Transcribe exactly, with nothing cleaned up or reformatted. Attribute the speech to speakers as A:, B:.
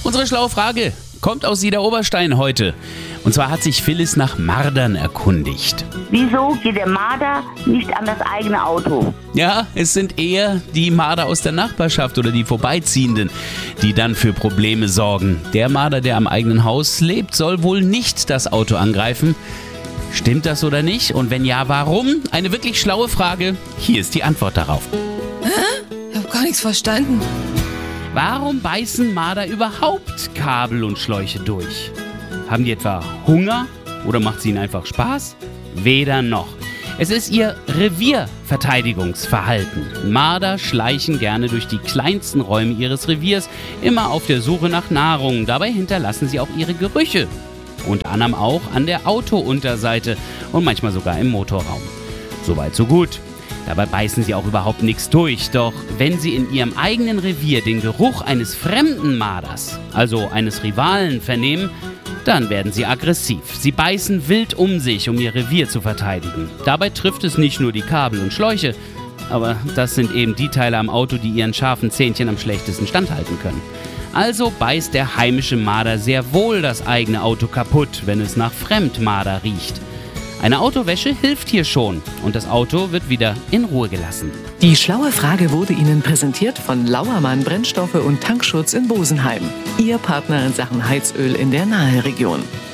A: Unsere schlaue Frage kommt aus Idar-Oberstein heute. Und zwar hat sich Phyllis nach Mardern erkundigt.
B: Wieso geht der Marder nicht an das eigene Auto?
A: Ja, es sind eher die Marder aus der Nachbarschaft oder die Vorbeiziehenden, die dann für Probleme sorgen. Der Marder, der am eigenen Haus lebt, soll wohl nicht das Auto angreifen. Stimmt das oder nicht? Und wenn ja, warum? Eine wirklich schlaue Frage. Hier ist die Antwort darauf.
C: Hä? Ich hab gar nichts verstanden.
A: Warum beißen Marder überhaupt Kabel und Schläuche durch? Haben die etwa Hunger oder macht es ihnen einfach Spaß? Weder noch. Es ist ihr Revierverteidigungsverhalten. Marder schleichen gerne durch die kleinsten Räume ihres Reviers, immer auf der Suche nach Nahrung. Dabei hinterlassen sie auch ihre Gerüche. Unter anderem auch an der Autounterseite und manchmal sogar im Motorraum. Soweit so gut. Dabei beißen sie auch überhaupt nichts durch. Doch wenn sie in ihrem eigenen Revier den Geruch eines fremden Marders, also eines Rivalen, vernehmen, dann werden sie aggressiv. Sie beißen wild um sich, um ihr Revier zu verteidigen. Dabei trifft es nicht nur die Kabel und Schläuche, aber das sind eben die Teile am Auto, die ihren scharfen Zähnchen am schlechtesten standhalten können. Also beißt der heimische Marder sehr wohl das eigene Auto kaputt, wenn es nach Fremdmarder riecht. Eine Autowäsche hilft hier schon und das Auto wird wieder in Ruhe gelassen.
D: Die schlaue Frage wurde Ihnen präsentiert von Lauermann Brennstoffe und Tankschutz in Bosenheim. Ihr Partner in Sachen Heizöl in der Nahe Region.